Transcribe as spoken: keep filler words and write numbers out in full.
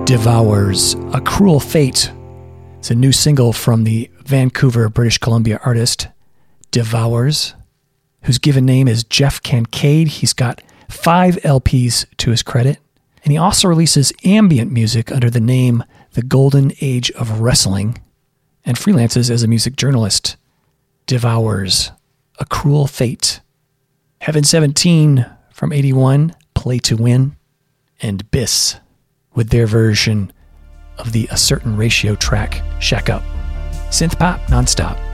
Devours, A Cruel Fate. It's a new single from the Vancouver, British Columbia artist Devours, whose given name is Jeff Kincaid. He's got five L Ps to his credit, and he also releases ambient music under the name The Golden Age of Wrestling, and freelances as a music journalist. Devours, A Cruel Fate. Heaven seventeen from eighty-one, Play to Win, and Biss with their version of the A Certain Ratio track, Shack Up. Synth pop nonstop.